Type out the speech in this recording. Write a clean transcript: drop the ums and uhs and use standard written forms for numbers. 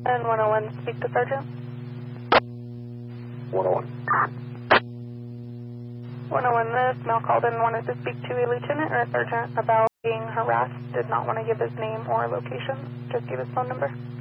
And 101, speak to Sergeant. 101. 101, this male called in, wanted to speak to a lieutenant or a sergeant about being harassed, did not want to give his name or location, just give his phone number.